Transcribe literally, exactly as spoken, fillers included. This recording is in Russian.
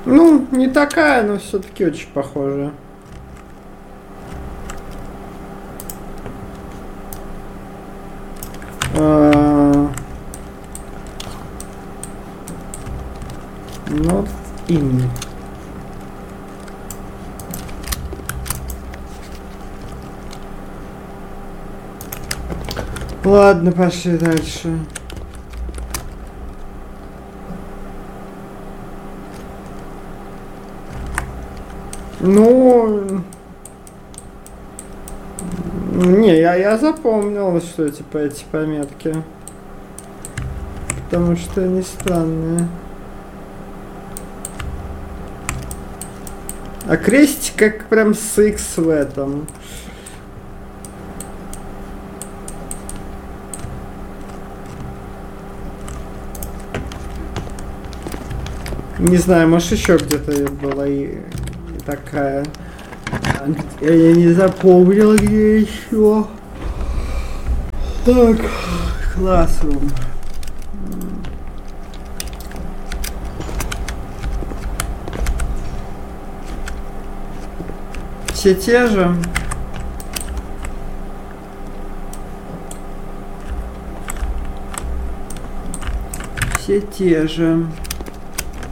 Ну, не такая, но все-таки очень похожая. А... Not in. Ладно, пошли дальше. Ну, не, я, я запомнил, что типа эти пометки. Потому что они странные. А крестик как прям с X в этом. Не знаю, может еще где-то была и, и такая. Я, я не запомнил, где еще. Так, Classroom. Все те же. Все те же.